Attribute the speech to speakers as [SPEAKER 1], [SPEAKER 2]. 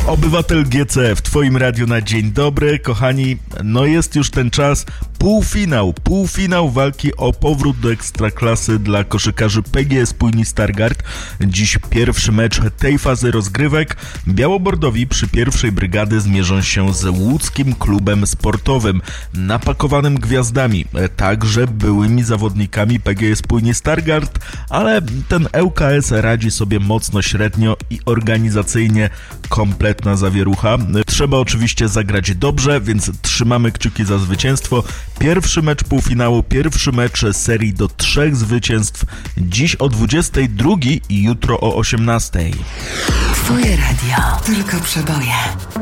[SPEAKER 1] Obywatel GC w Twoim radiu na dzień dobry. Kochani, no jest już ten czas. Półfinał walki o powrót do Ekstraklasy dla koszykarzy PGS Płyni Stargard. Dziś pierwszy mecz tej fazy rozgrywek. Białobordowi przy pierwszej brygady zmierzą się z łódzkim klubem sportowym, napakowanym gwiazdami, także byłymi zawodnikami PGS Płyni Stargard, ale ten ŁKS radzi sobie mocno średnio i organizacyjnie kompletna zawierucha. Trzeba oczywiście zagrać dobrze, więc trzymamy kciuki za zwycięstwo. Pierwszy mecz półfinału, pierwszy mecz serii do 3 zwycięstw. Dziś o 22 i jutro o 18.
[SPEAKER 2] Twoje radio, tylko przeboje.